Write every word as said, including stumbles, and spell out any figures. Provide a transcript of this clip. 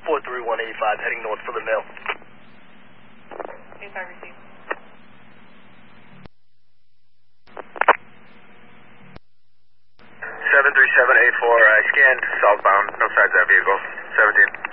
four three one eight five, heading north for the mill. eight five received. seven three seven eight four, I scanned southbound, no signs of that vehicle. seventeen.